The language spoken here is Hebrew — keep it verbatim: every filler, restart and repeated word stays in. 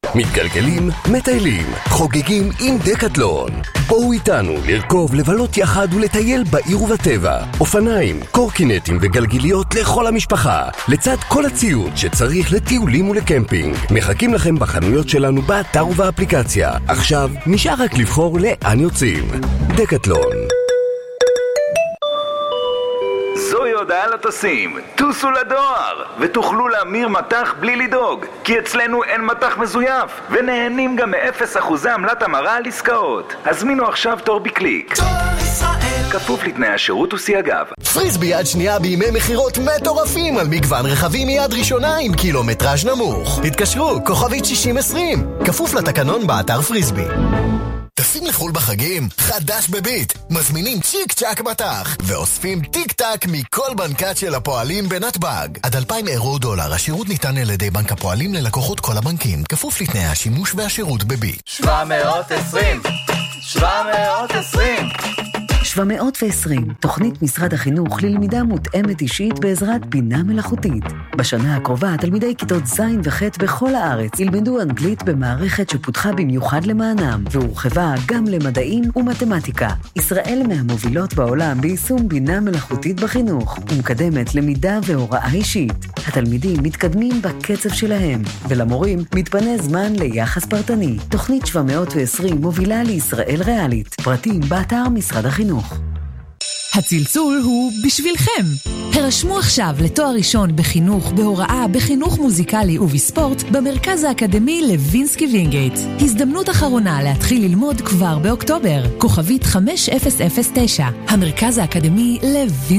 מתגלגלים, מטיילים, חוגגים עם דקטלון. בואו איתנו לרכוב, לבלות יחד ולטייל בעיר ובטבע. אופניים, קורקינטים וגלגיליות לכל המשפחה, לצד כל הציוד שצריך לטיולים ולקמפינג. מחכים לכם בחנויות שלנו באתר ובאפליקציה. עכשיו נשאר רק לבחור לאן יוצאים. דקטלון. זוהי הודעה לטסים, טוסו לדואר ותוכלו להמיר מטח בלי לדאוג, כי אצלנו אין מטח מזויף ונהנים גם מאפס אחוזי עמלת המרה על עסקאות. הזמינו עכשיו תור בקליק. תור ישראל, כפוף לתנאי השירות וסייגיו. פריסבי יד שנייה בימי מחירות מטורפים על מגוון רכבים מיד ראשונה עם קילומטראז' נמוך. תתקשרו, כוכבית שישים עשרים, כפוף לתקנון באתר פריסבי. טסים לחול בחגים? חדש בביט. מזמינים צ'יק צ'ק מטח ואוספים טיק טק מכל בנקת של הפועלים בנתב"ג. עד אלפיים אירו דולר. השירות ניתן על ידי בנק הפועלים ללקוחות כל הבנקים, כפוף לתנאי השימוש והשירות בביט. שבע מאות ועשרים שבע מאות ועשרים שבע מאות ועשרים, תוכנית משרד החינוך ללמידה מותאמת אישית בעזרת בינה מלאכותית. בשנה הקרובה תלמידי כיתות ז' וח' בכל הארץ ילמדו אנגלית במערכת שפותחה במיוחד למענם, והורחבה גם למדעים ומתמטיקה. ישראל מהמובילות בעולם ביישום בינה מלאכותית בחינוך, ומקדמת למידה והוראה אישית. התלמידים מתקדמים בקצב שלהם, ולמורים מתפנה זמן ליחס פרטני. תוכנית שבע מאות ועשרים מובילה לישראל ריאלית. פרטים באתר משרד החינוך. הצלצול הוא בשבילכם. הרשמו עכשיו לתואר ראשון בחינוך, בהוראה, בחינוך מוזיקלי ובספורט במרכז האקדמי לוינסקי וינגייט. הזדמנות אחרונה להתחיל ללמוד כבר באוקטובר. כוכבית חמש אפס אפס תשע. המרכז האקדמי לוינסקי